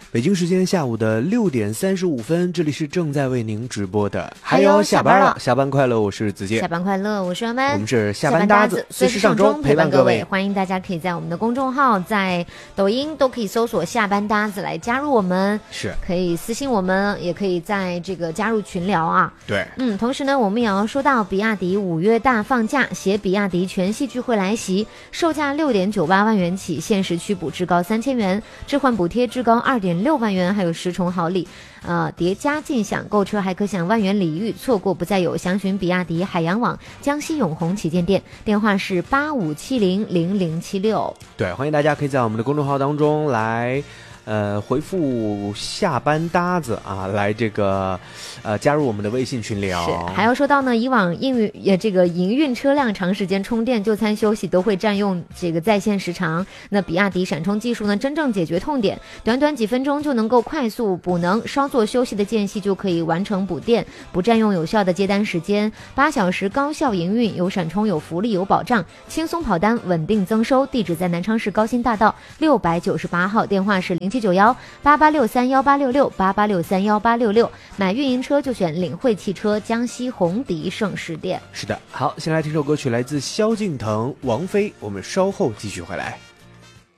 北京时间下午的6点35分，这里是正在为您直播的。还有下班了，下班快乐，我是子健。 下班快乐，我是阿曼。 我们是下班搭子，随时上钟陪伴各位。 欢迎大家可以在我们的公众号、在抖音都可以搜索下班搭子来加入我们， 是可以私信我们，也可以在这个加入群聊啊。 对， 同时呢，我们也要说到比亚迪5月大放价，携比亚迪全系聚会来袭，售价6.98万元起，限时区补至高3000元，置换补贴至高2.6万元，还有10重好礼，叠加尽享，购车还可享万元礼遇，错过不再有。详询比亚迪海洋网江西永红旗舰店，电话是85700076。 对，欢迎大家可以在我们的公众号当中来回复下班搭子啊，来这个加入我们的微信群聊。 是，还要说到呢，以往这个营运车辆长时间充电、就餐休息都会占用这个在线时长。那比亚迪闪充技术呢，真正解决痛点，短短几分钟就能够快速补能，稍作休息的间隙就可以完成补电，不占用有效的接单时间，8小时高效营运，有闪充有福利有保障，轻松跑单稳定增收。地址在南昌市高新大道698号，电话是07918863186688631866，买运营车就选领汇汽车江西红迪盛世店。 是的，好，先来听首歌曲，来自萧敬腾、王菲，我们稍后继续回来。